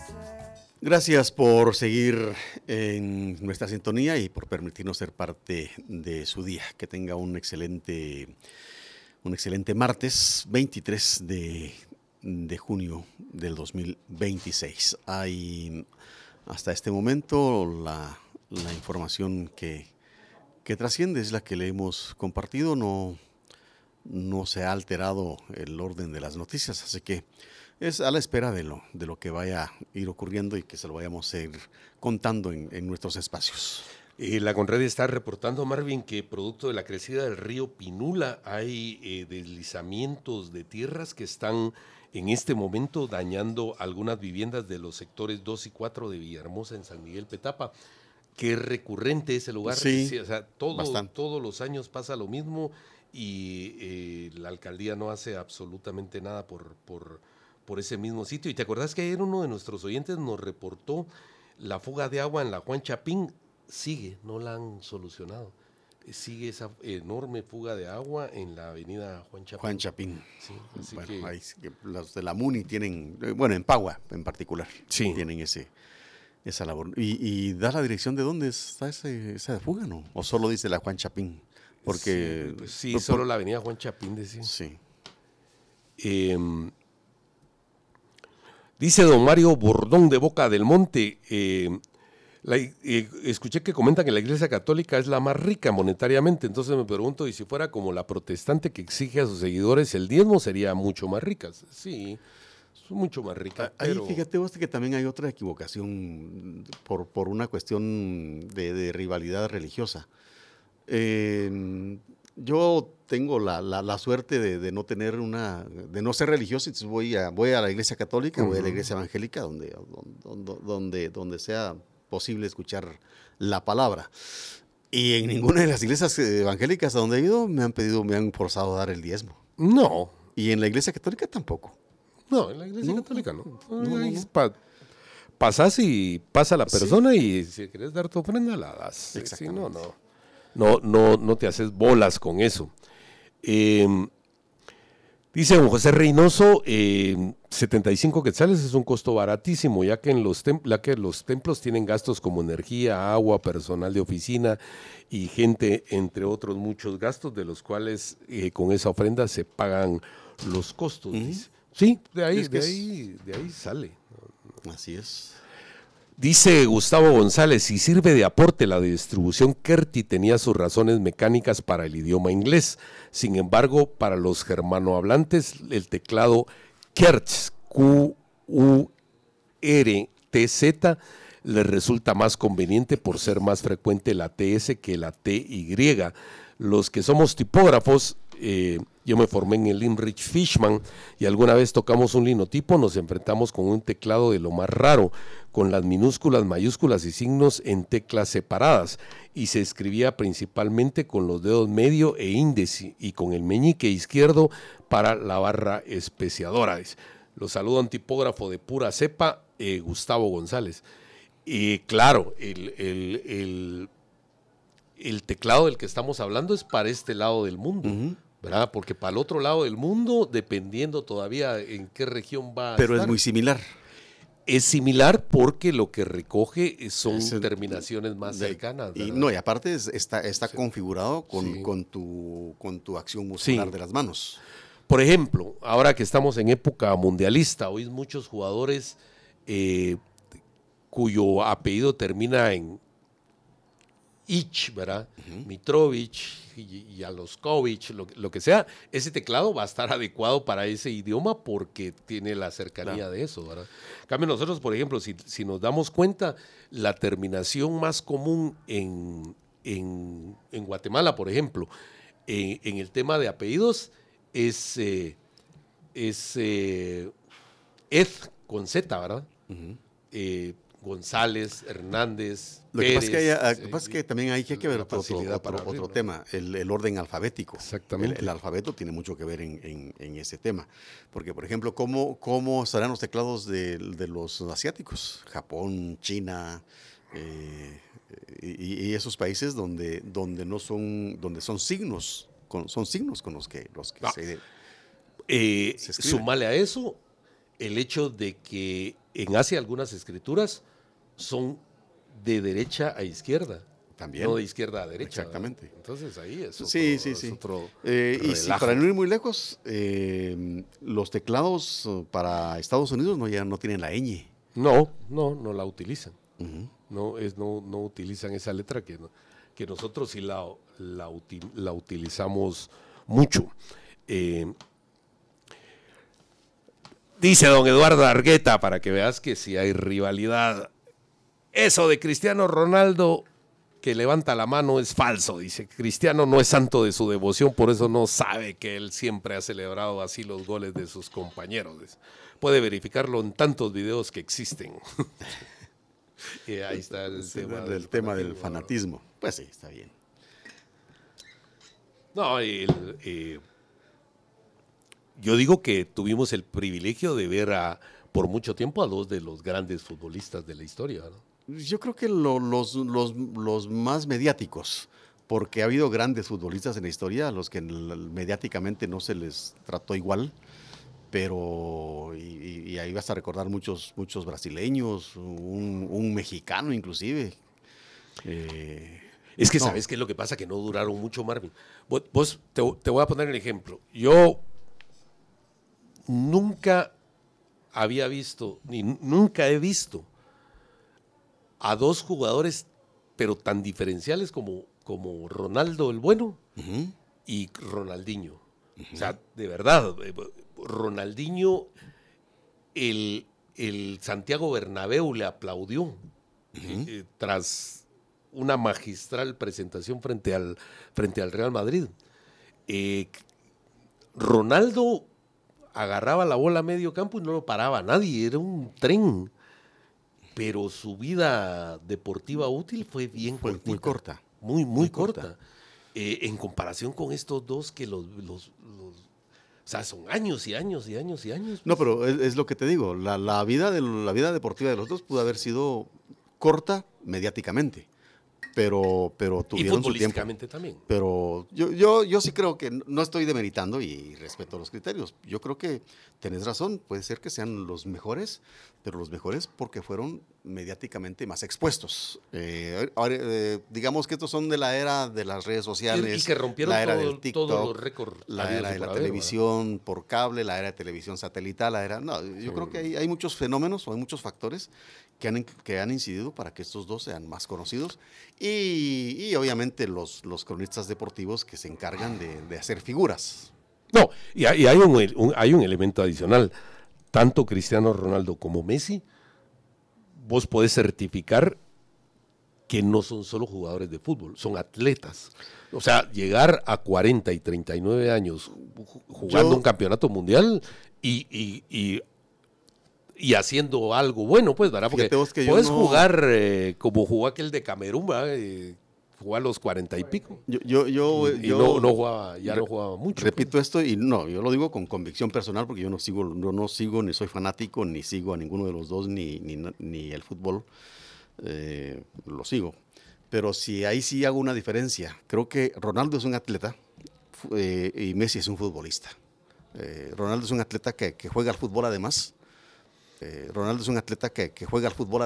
Gracias por seguir en nuestra sintonía y por permitirnos ser parte de su día. Que tenga un excelente martes 23 de junio del 2026. Hay hasta este momento la información que trasciende es la que le hemos compartido. No se ha alterado el orden de las noticias, así que es a la espera de lo que vaya a ir ocurriendo y que se lo vayamos a ir contando en nuestros espacios. La Conradia está reportando, Marvin, que producto de la crecida del río Pinula hay deslizamientos de tierras que están en este momento dañando algunas viviendas de los sectores 2 y 4 de Villahermosa en San Miguel Petapa. Qué recurrente ese lugar. Sí, o sea, todos los años pasa lo mismo y la alcaldía no hace absolutamente nada por ese mismo sitio. Y te acordás que ayer uno de nuestros oyentes nos reportó la fuga de agua en la Juan Chapín. Sigue, no la han solucionado. Sigue esa enorme fuga de agua en la avenida Juan Chapín. Juan Chapín. Sí, así bueno, los de la MUNI tienen, bueno, en Pagua en particular, sí, tienen esa labor. ¿Y da la dirección de dónde está esa fuga, no? ¿O solo dice la Juan Chapín? Porque sí, solo la avenida Juan Chapín decía. Sí. Dice don Mario Bordón de Boca del Monte, escuché que comentan que la Iglesia Católica es la más rica monetariamente, entonces me pregunto, ¿y si fuera como la protestante que exige a sus seguidores el diezmo, sería mucho más rica? Sí, es mucho más rica. Ahí fíjate vos que también hay otra equivocación por una cuestión de rivalidad religiosa. Yo tengo la suerte de no tener de no ser religioso, entonces voy a la iglesia católica, voy a la iglesia evangélica, donde sea posible escuchar la palabra. Y en ninguna de las iglesias evangélicas a donde he ido me han forzado a dar el diezmo. No. Y en la iglesia católica tampoco. No, en la iglesia católica no. Pasás y pasa la persona y si quieres dar tu ofrenda la das. Sí, no te haces bolas con eso. Dice don José Reynoso, 75 quetzales es un costo baratísimo, ya que los templos tienen gastos como energía, agua, personal de oficina y gente, entre otros muchos gastos, de los cuales con esa ofrenda se pagan los costos. Dice. Sí, de ahí sale. Así es. Dice Gustavo González, si sirve de aporte, la distribución QWERTY tenía sus razones mecánicas para el idioma inglés. Sin embargo, para los germanohablantes, el teclado QWERTZ, QURTZ, les resulta más conveniente por ser más frecuente la TS que la TY. Los que somos tipógrafos, yo me formé en el Limrich Fishman y alguna vez tocamos un linotipo, nos enfrentamos con un teclado de lo más raro, con las minúsculas, mayúsculas y signos en teclas separadas, y se escribía principalmente con los dedos medio e índice y con el meñique izquierdo para la barra especiadora. Los saluda un tipógrafo de pura cepa, Gustavo González. Y claro, el teclado del que estamos hablando es para este lado del mundo. Uh-huh. ¿Verdad? Porque para el otro lado del mundo, dependiendo todavía en qué región va a Pero estar, es muy similar. Es similar porque lo que recoge son terminaciones más cercanas. Y aparte está configurado con tu acción muscular de las manos. Por ejemplo, ahora que estamos en época mundialista, oís muchos jugadores cuyo apellido termina en Ich, ¿verdad? Uh-huh. Mitrovic y Jaloskovic, lo que sea, ese teclado va a estar adecuado para ese idioma porque tiene la cercanía de eso, ¿verdad? En cambio, nosotros, por ejemplo, si nos damos cuenta, la terminación más común en Guatemala, por ejemplo, en el tema de apellidos, es Ed con Z, ¿verdad? Uh-huh. González, Hernández, Lo que pasa es que también hay que ver otro tema, el orden alfabético. Exactamente. El alfabeto tiene mucho que ver en ese tema. Porque, por ejemplo, ¿cómo serán los teclados de los asiáticos? Japón, China, y esos países donde son signos, son signos con los que se escriben. Sumale a eso el hecho de que en Asia algunas escrituras son de derecha a izquierda. También. No de izquierda a derecha. Exactamente. ¿Verdad? Entonces ahí es otro, sí. es otro y si, para no ir muy lejos, los teclados para Estados Unidos ya no tienen la ñ. No la utilizan. Uh-huh. No utilizan esa letra que nosotros sí la utilizamos mucho. Dice don Eduardo Argueta, para que veas que si hay rivalidad, eso de Cristiano Ronaldo que levanta la mano es falso. Dice, Cristiano no es santo de su devoción, por eso no sabe que él siempre ha celebrado así los goles de sus compañeros. Dice, puede verificarlo en tantos videos que existen. Y ahí está el tema del fanatismo. Pues sí, está bien. No, yo digo que tuvimos el privilegio de ver por mucho tiempo a dos de los grandes futbolistas de la historia, ¿no? Yo creo que los más mediáticos, porque ha habido grandes futbolistas en la historia a los que mediáticamente no se les trató igual, pero y ahí vas a recordar muchos brasileños, un mexicano inclusive. Es que ¿sabes qué es lo que pasa? Que no duraron mucho, Marvin. Vos te voy a poner el ejemplo. Yo nunca había visto, ni nunca he visto a dos jugadores, pero tan diferenciales como Ronaldo el Bueno uh-huh. y Ronaldinho. Uh-huh. O sea, de verdad, Ronaldinho, el Santiago Bernabéu le aplaudió uh-huh. Tras una magistral presentación frente al Real Madrid. Ronaldo agarraba la bola a medio campo y no lo paraba nadie, era un tren. Pero su vida deportiva útil fue bien cortita. Muy corta. Muy corta. En comparación con estos dos que o sea, son años y años y años y años. Pues. No, pero es lo que te digo. La vida deportiva de los dos pudo haber sido corta mediáticamente. Pero tuvieron su tiempo. También. Pero yo sí creo que no estoy demeritando y respeto los criterios. Yo creo que tenés razón, puede ser que sean los mejores, pero los mejores porque fueron mediáticamente más expuestos. Ahora, digamos que estos son de la era de las redes sociales, y que rompieron la era del TikTok, todos los récords, la era de la televisión por cable, la era de televisión satelital, yo creo que hay muchos fenómenos o hay muchos factores que han incidido para que estos dos sean más conocidos y obviamente los cronistas deportivos que se encargan de hacer figuras. No, y hay un elemento adicional. Tanto Cristiano Ronaldo como Messi, vos podés certificar que no son solo jugadores de fútbol, son atletas. O sea, llegar a 40 y 39 años jugando un campeonato mundial y haciendo algo bueno, pues, ¿verdad? Porque puedes jugar como jugó aquel de Camerún, ¿verdad? Jugó a los 40 y pico. No jugaba mucho. Repito esto y no, yo lo digo con convicción personal porque yo no sigo ni soy fanático, ni sigo a ninguno de los dos, ni el fútbol. Lo sigo. Pero ahí sí hago una diferencia. Creo que Ronaldo es un atleta y Messi es un futbolista. Ronaldo es un atleta que juega al fútbol además. Ronaldo es un atleta que juega al fútbol